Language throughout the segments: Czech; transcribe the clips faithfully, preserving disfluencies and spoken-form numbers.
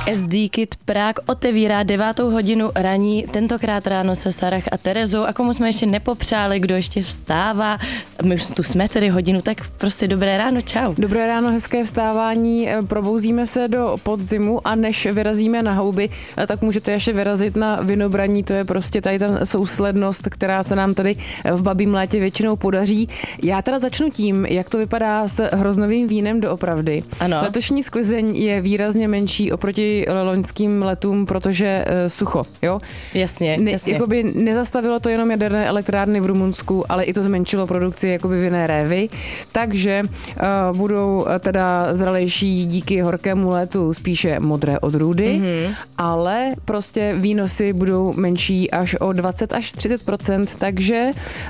S D Kit Prague otevírá devátou hodinu raní, tentokrát ráno se Sarah a Terezou a komu jsme ještě nepopřáli, kdo ještě vstává, my už tu jsme tedy hodinu, tak prostě dobré ráno, čau. Dobré ráno, hezké vstávání, probouzíme se do podzimu a než vyrazíme na houby, tak můžete ještě vyrazit na vinobraní, to je prostě tady ta souslednost, která se nám tady v babím létě většinou podaří. Já teda začnu tím, jak to vypadá s hroznovým vínem doopravdy. Ano. Letošní sklizeň je výrazně menší oproti loňským letům, protože uh, sucho, jo? Jasně, ne, jasně. Jakoby nezastavilo to jenom jaderné elektrárny v Rumunsku, ale i to zmenšilo produkci jakoby vinné révy, takže uh, budou teda zralejší díky horkému létu spíše modré odrůdy, mm-hmm. ale prostě výnosy budou menší až o dvacet až třicet procent, takže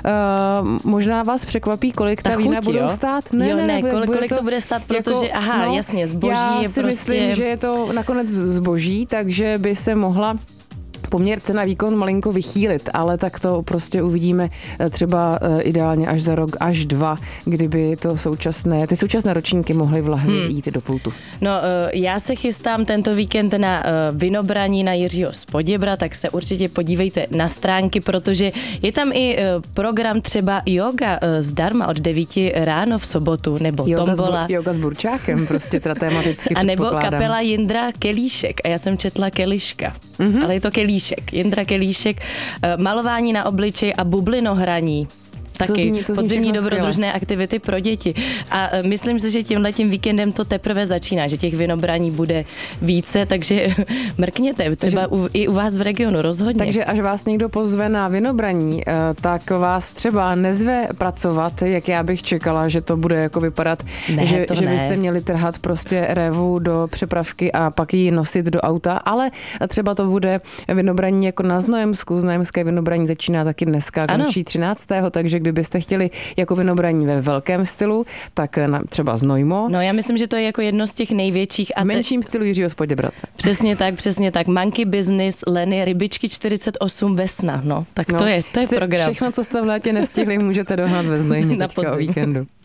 uh, možná vás překvapí, kolik ta, ta vína chuť, budou jo? stát. Ne, jo, ne, ne kolik, kolik to, to bude stát, protože, jako, aha, no, jasně, zboží já je si prostě... myslím, že je to nakonec zboží, takže by se mohla poměr cena výkon malinko vychýlit, ale tak to prostě uvidíme třeba ideálně až za rok, až dva, kdyby to současné, ty současné ročníky mohly v lahvi hmm. jít do pultu. No, já se chystám tento víkend na vinobraní na Jiřího z Poděbra, tak se určitě podívejte na stránky, protože je tam i program třeba yoga zdarma od devíti ráno v sobotu, nebo yoga tombola. S, yoga s burčákem, prostě teda tematicky a nebo kapela Jindra Kelíšek. A já jsem četla Keliška, mm-hmm. ale je to Kelíšek. Jindra Kelíšek, malování na obličej a bublinohraní. Taky to zní, to podzimní dobrodružné aktivity pro děti. A myslím si, že tímhletím víkendem to teprve začíná, že těch vinobraní bude více, takže mrkněte, třeba takže, u, i u vás v regionu rozhodně. Takže až vás někdo pozve na vinobraní, tak vás třeba nezve pracovat, jak já bych čekala, že to bude jako vypadat, ne, že, že ne. byste měli trhat prostě révu do přepravky a pak ji nosit do auta, ale třeba to bude vinobraní jako na Znojemsku, Znojemské vinobraní začíná taky dneska, končí třináctého takže kdybyste chtěli jako vinobraní ve velkém stylu, tak na, třeba Znojmo. No já myslím, že to je jako jedno z těch největších. A v menším te... stylu Jiřího z Poděbrace. Přesně tak, přesně tak. Monkey Business, Leny, Rybičky čtyřicet osm, Vesna. No, tak no, to je, to je vše, program. Všechno, co jste v létě nestihli, můžete dohnat ve Znojmě teďka o víkendu.